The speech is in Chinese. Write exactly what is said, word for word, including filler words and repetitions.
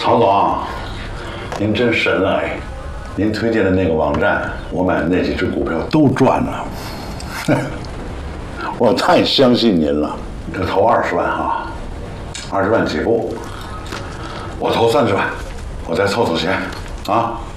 曹总，您真神了哎！您推荐的那个网站，我买的那几只股票都赚了，我太相信您了。这投二十万哈，二十万起步，我投三十万，我再凑凑钱啊。